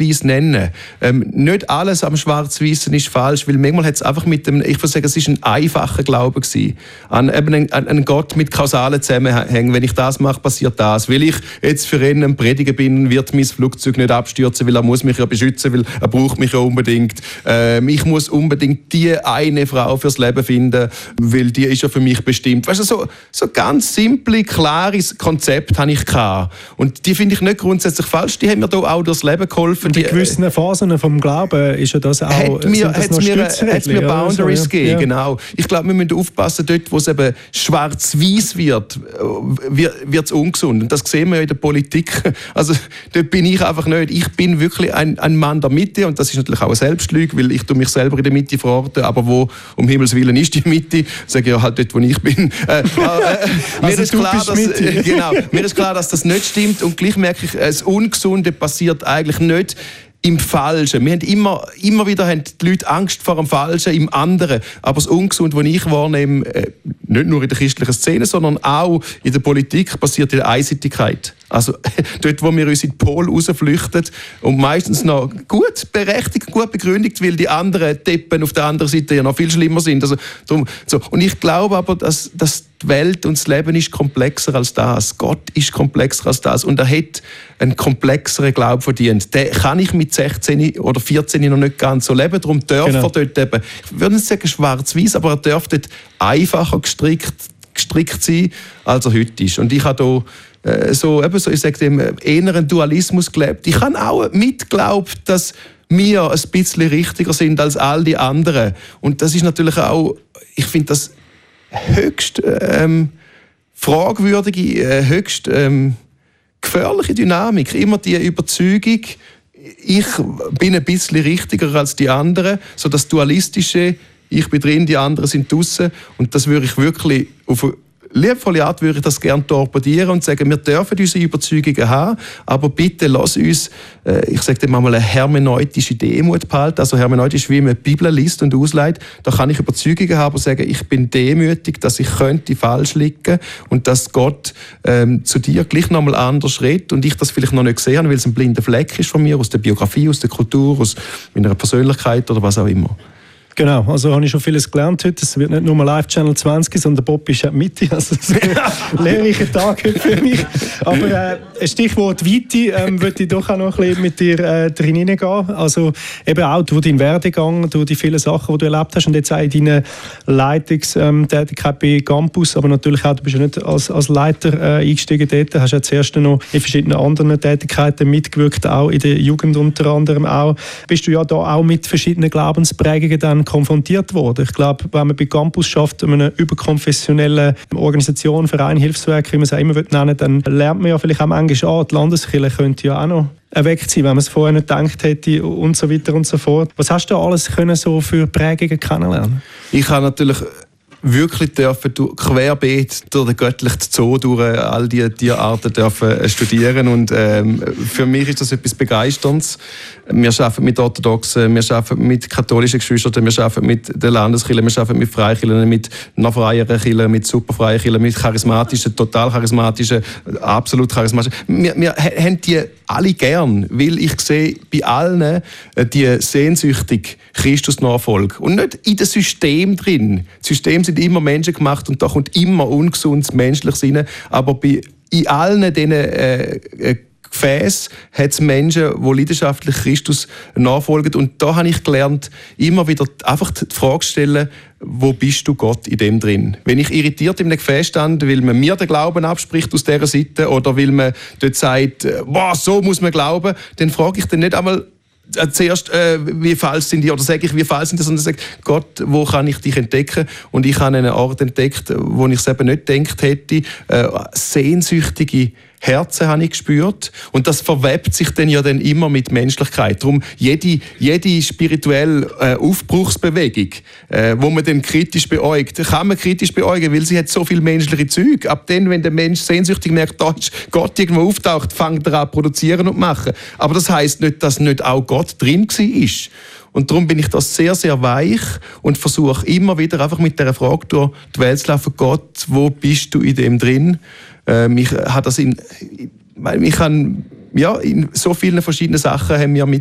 schwarz-weiß nennen. Nicht alles am Schwarz-Weißen ist falsch, weil manchmal hat es einfach ich würde sagen, es ist ein einfacher Glaube gewesen. An einen Gott mit kausalen Zusammenhängen. Wenn ich das mache, passiert das. Weil ich jetzt für ihn ein Prediger bin, wird mein Flugzeug nicht abstürzen, weil er muss mich ja beschützen, weil er braucht mich ja unbedingt. Ich muss unbedingt die eine Frau fürs Leben finden, weil die ist ja für mich bestimmt. Weißt du, so ganz simple, klares Konzept habe ich gehabt. Und die finde ich nicht grundsätzlich falsch. Die haben mir da auch durchs Leben geholfen. Und in gewissen Phasen vom Glauben ist ja das auch... Hat mir Boundaries gegeben, ja. Genau. Ich glaube, wir müssen aufpassen, dort, wo es eben schwarz-weiß wird es ungesund. Und das sehen wir ja in der Politik. Also dort bin ich einfach nicht. Ich bin wirklich ein Mann der Mitte und das ist natürlich auch eine Selbstlüge, weil ich mich selber in der Mitte verorte, aber wo um Himmels Willen ist die Mitte? Sage ich ja halt dort, wo ich bin. Mir ist klar, dass das nicht stimmt und gleich merke ich, das Ungesunde passiert eigentlich nicht im Falschen. Wir haben immer wieder haben die Leute Angst vor dem Falschen im anderen. Aber das Ungesunde, das ich wahrnehme, nicht nur in der christlichen Szene, sondern auch in der Politik, passiert in der Einseitigkeit. Also dort, wo wir uns in den Pol rausflüchten und meistens noch gut berechtigt, gut begründet, weil die anderen Deppen auf der anderen Seite ja noch viel schlimmer sind. Also, Und ich glaube aber, dass die Welt und das Leben ist komplexer als das. Gott ist komplexer als das. Und er hat einen komplexeren Glauben verdient. Den kann ich mit 16 oder 14 noch nicht ganz so leben. Darum darf er dort eben, ich würde nicht sagen schwarz-weiß, aber er darf dort einfacher gestrickt sein, als er heute ist. Und ich habe da ich sage dem, eher einen Dualismus gelebt. Ich habe auch mitgeglaubt, dass wir ein bisschen richtiger sind als all die anderen. Und das ist natürlich auch, ich finde das höchst fragwürdige, höchst gefährliche Dynamik. Immer die Überzeugung, ich bin ein bisschen richtiger als die anderen, so das Dualistische, ich bin drin, die anderen sind draussen. Und das würde ich wirklich auf eine liebevolle Art würde ich das gerne torpedieren und sagen, wir dürfen unsere Überzeugungen haben, aber bitte lass uns, ich sage dem mal, eine hermeneutische Demut behalten. Also hermeneutisch, wie man die Bibel liest und auslegt. Da kann ich Überzeugungen haben und sagen, ich bin demütig, dass ich könnte falsch liegen und dass Gott zu dir gleich nochmal anders redet und ich das vielleicht noch nicht gesehen habe, weil es ein blinder Fleck ist von mir, aus der Biografie, aus der Kultur, aus meiner Persönlichkeit oder was auch immer. Genau, also habe ich schon vieles gelernt heute. Es wird nicht nur Live Channel 20, sondern Bob ist in der Mitte. Also es ist ein lehrreicher Tag heute für mich. Aber Stichwort Weite würde ich doch auch noch ein bisschen mit dir drin hineingehen. Also eben auch durch deinen Werdegang, durch die vielen Sachen, die du erlebt hast und jetzt auch in deiner Leitungstätigkeit bei Campus, aber natürlich auch, du bist ja nicht als Leiter eingestiegen dort, hast ja zuerst noch in verschiedenen anderen Tätigkeiten mitgewirkt, auch in der Jugend unter anderem auch. Bist du ja da auch mit verschiedenen Glaubensprägungen dann konfrontiert worden. Ich glaube, wenn man bei Campus schafft, eine überkonfessionelle Organisation, Verein, Hilfswerk, wie man es auch immer nennen will, dann lernt man ja vielleicht auch manchmal, die Landeskirche könnte ja auch noch erweckt sein, wenn man es vorher nicht gedacht hätte und so weiter und so fort. Was hast du alles können so für Prägungen kennenlernen? Ich habe natürlich wirklich dürfen querbeet durch den göttlichen Zoo durch all die Tierarten dürfen studieren und für mich ist das etwas Begeisterndes. Wir arbeiten mit Orthodoxen, wir arbeiten mit katholischen Geschwistern, wir arbeiten mit der Landeskirche, wir arbeiten mit Freikirchen, mit noch freieren Kirchen, mit superfreien Kirchen, mit charismatischen, total charismatischen, absolut charismatischen. Wir haben die alle gern, weil ich sehe bei allen die sehnsüchtig Christusnachfolge und nicht in dem System drin. Das System sind immer Menschen gemacht und da kommt immer ungesundes Menschliches rein, aber in allen diesen Gefäß hat es Menschen, die leidenschaftlich Christus nachfolgen. Und da habe ich gelernt, immer wieder einfach die Frage stellen, wo bist du Gott in dem drin? Wenn ich irritiert in einem Gefäß stand, weil man mir den Glauben abspricht aus dieser Seite oder weil man dort sagt, wow, so muss man glauben, dann frage ich dann nicht einmal zuerst, wie falsch sind die, oder sage ich, wie falsch sind die, sondern sage, Gott, wo kann ich dich entdecken? Und ich habe einen Ort entdeckt, wo ich es eben nicht gedacht hätte, sehnsüchtige Herzen habe ich gespürt und das verwebt sich dann ja dann immer mit Menschlichkeit. Darum jede spirituelle Aufbruchsbewegung, wo man dann kritisch beäugt, kann man kritisch beäugen, weil sie hat so viel menschliche Züge. Ab dann, wenn der Mensch sehnsüchtig merkt, da ist Gott irgendwo auftaucht, fängt er an produzieren und machen. Aber das heisst nicht, dass nicht auch Gott drin war. Und darum bin ich da sehr, sehr weich und versuche immer wieder einfach mit dieser Frage durch die Welt zu laufen, Gott, wo bist du in dem drin? Ich habe das in so vielen verschiedenen Sachen haben wir mit